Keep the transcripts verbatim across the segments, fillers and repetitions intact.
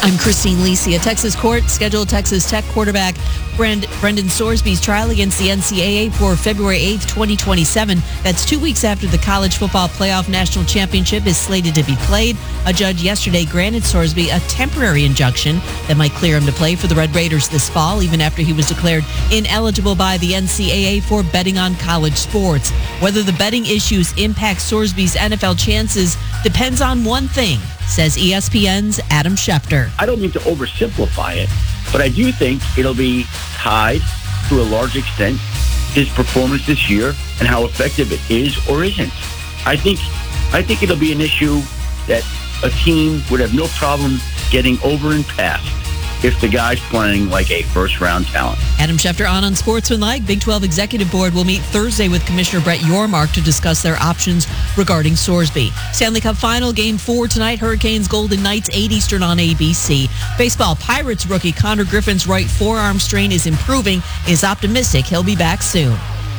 I'm Christine Lisi. A Texas court scheduled Texas Tech quarterback Brand- Brendan Sorsby's trial against the N C double A for February eighth, twenty twenty-seven. That's two weeks after the College Football Playoff National Championship is slated to be played. A judge yesterday granted Sorsby a temporary injunction that might clear him to play for the Red Raiders this fall, even after he was declared ineligible by the N C double A for betting on college sports. Whether the betting issues impact Sorsby's N F L chances depends on one thing, says E S P N's Adam Schefter. I don't mean to oversimplify it, but I do think it'll be tied to a large extent his performance this year and how effective it is or isn't. I think I think it'll be an issue that a team would have no problem getting over and past if the guy's playing like a first-round talent. Adam Schefter on Unsportsmanlike. Big twelve Executive Board will meet Thursday with Commissioner Brett Yormark to discuss their options regarding Sorsby. Stanley Cup Final, Game four tonight. Hurricanes Golden Knights, eight Eastern on A B C. Baseball, Pirates rookie Connor Griffin's right forearm strain is improving. Is optimistic he'll be back soon.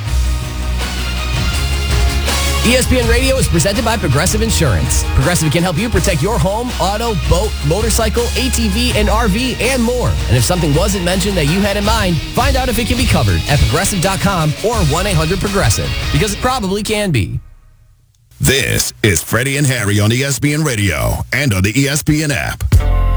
E S P N Radio is presented by Progressive Insurance. Progressive can help you protect your home, auto, boat, motorcycle, A T V, and R V, and more. And if something wasn't mentioned that you had in mind, find out if it can be covered at progressive dot com or one eight hundred progressive, because it probably can be. This is Freddie and Harry on E S P N Radio and on the E S P N app.